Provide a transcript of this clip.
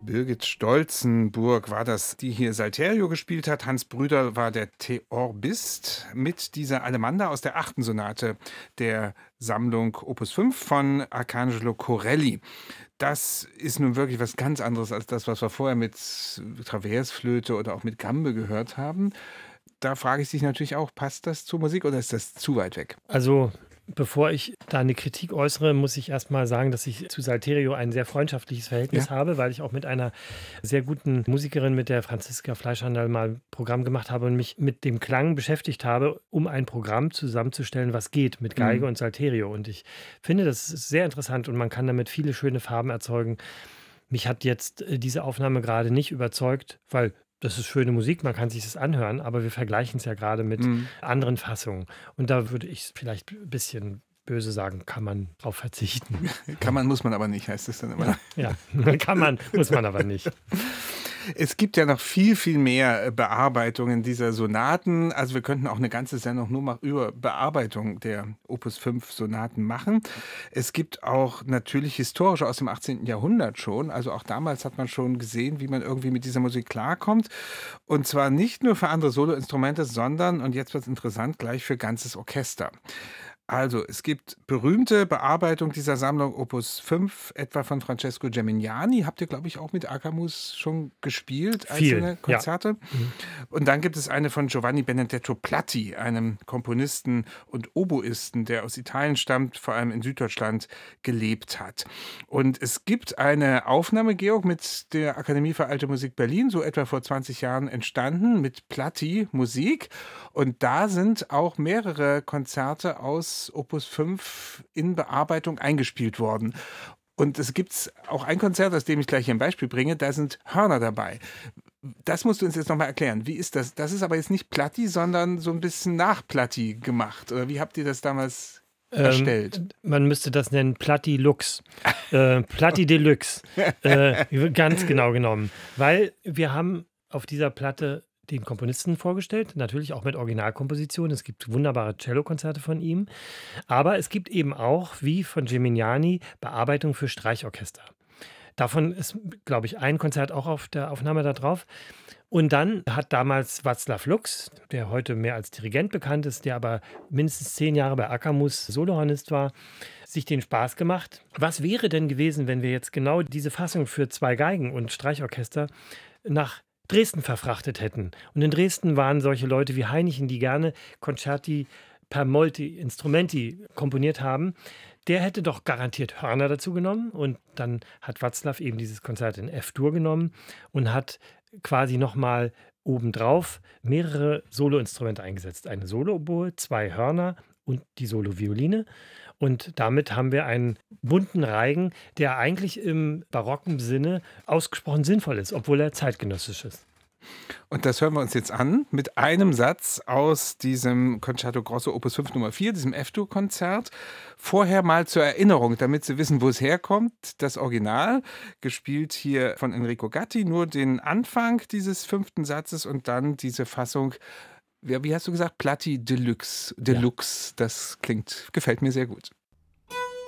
Birgit Stolzenburg war das, die hier Salterio gespielt hat. Hans Brüder war der Theorbist mit dieser Allemanda aus der 8. Sonate der Sammlung Opus 5 von Arcangelo Corelli. Das ist nun wirklich was ganz anderes als das, was wir vorher mit Traversflöte oder auch mit Gambe gehört haben. Da frage ich dich natürlich auch, passt das zur Musik oder ist das zu weit weg? Also, bevor ich da eine Kritik äußere, muss ich erst mal sagen, dass ich zu Salterio ein sehr freundschaftliches Verhältnis Ja. habe, weil ich auch mit einer sehr guten Musikerin, mit der Franziska Fleischhandel, mal ein Programm gemacht habe und mich mit dem Klang beschäftigt habe, um ein Programm zusammenzustellen, was geht mit Geige Mhm. und Salterio. Und ich finde, das ist sehr interessant und man kann damit viele schöne Farben erzeugen. Mich hat jetzt diese Aufnahme gerade nicht überzeugt, weil das ist schöne Musik, man kann sich das anhören, aber wir vergleichen es ja gerade mit Mhm. anderen Fassungen. Und da würde ich vielleicht ein bisschen böse sagen, kann man drauf verzichten. Kann man, muss man aber nicht, heißt es dann immer. Ja, kann man, muss man aber nicht. Es gibt ja noch viel, viel mehr Bearbeitungen dieser Sonaten. Also wir könnten auch eine ganze Sendung nur mal über Bearbeitung der Opus 5 Sonaten machen. Es gibt auch natürlich historische aus dem 18. Jahrhundert schon. Also auch damals hat man schon gesehen, wie man irgendwie mit dieser Musik klarkommt. Und zwar nicht nur für andere Soloinstrumente, sondern, und jetzt wird es interessant, gleich für ganzes Orchester. Also, es gibt berühmte Bearbeitung dieser Sammlung Opus 5, etwa von Francesco Gemignani. Habt ihr, glaube ich, auch mit Akamus schon gespielt, Viel, einzelne ja. Konzerte? Und dann gibt es eine von Giovanni Benedetto Platti, einem Komponisten und Oboisten, der aus Italien stammt, vor allem in Süddeutschland gelebt hat. Und es gibt eine Aufnahme, Georg, mit der Akademie für Alte Musik Berlin, so etwa vor 20 Jahren entstanden, mit Platti Musik. Und da sind auch mehrere Konzerte aus Opus 5 in Bearbeitung eingespielt worden. Und es gibt auch ein Konzert, aus dem ich gleich hier ein Beispiel bringe, da sind Hörner dabei. Das musst du uns jetzt nochmal erklären. Wie ist das? Das ist aber jetzt nicht Platti, sondern so ein bisschen nach Platti gemacht. Oder wie habt ihr das damals erstellt? Man müsste das nennen Platti Lux. Platti Deluxe. Ganz genau genommen. Weil wir haben auf dieser Platte den Komponisten vorgestellt, natürlich auch mit Originalkompositionen. Es gibt wunderbare Cellokonzerte von ihm. Aber es gibt eben auch, wie von Gemignani, Bearbeitung für Streichorchester. Davon ist, glaube ich, ein Konzert auch auf der Aufnahme da drauf. Und dann hat damals Václav Lux, der heute mehr als Dirigent bekannt ist, der aber mindestens 10 Jahre bei Akamus Solohornist war, sich den Spaß gemacht. Was wäre denn gewesen, wenn wir jetzt genau diese Fassung für 2 Geigen und Streichorchester nach Dresden verfrachtet hätten? Und in Dresden waren solche Leute wie Heinichen, die gerne Concerti per Molti Instrumenti komponiert haben. Der hätte doch garantiert Hörner dazu genommen. Und dann hat Václav eben dieses Konzert in F-Dur genommen und hat quasi nochmal obendrauf mehrere Soloinstrumente eingesetzt. Eine Solo-Oboe, 2 Hörner und die Solo-Violine. Und damit haben wir einen bunten Reigen, der eigentlich im barocken Sinne ausgesprochen sinnvoll ist, obwohl er zeitgenössisch ist. Und das hören wir uns jetzt an mit einem Satz aus diesem Concerto Grosso Opus 5 Nummer 4, diesem F-Dur-Konzert. Vorher mal zur Erinnerung, damit Sie wissen, wo es herkommt. Das Original, gespielt hier von Enrico Gatti, nur den Anfang dieses 5. Satzes und dann diese Fassung, wie hast du gesagt, Platti Deluxe. Ja. Deluxe, das gefällt mir sehr gut.